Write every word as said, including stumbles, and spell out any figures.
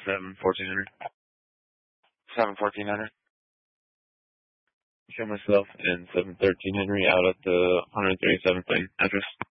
seven fourteen hundred. seven fourteen hundred. Show myself in seven thirteen Henry out at the one thirty-seventh lane address.